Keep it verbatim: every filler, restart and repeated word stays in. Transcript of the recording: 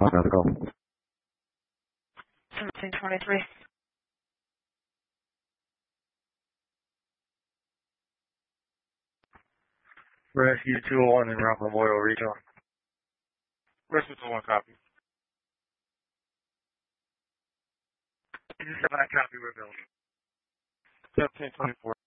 Another call. seventeen twenty-three. Rescue two oh one in Rock Memorial Regional. Rescue two oh one, copy. This is a copy, we're building. seventeen twenty-four.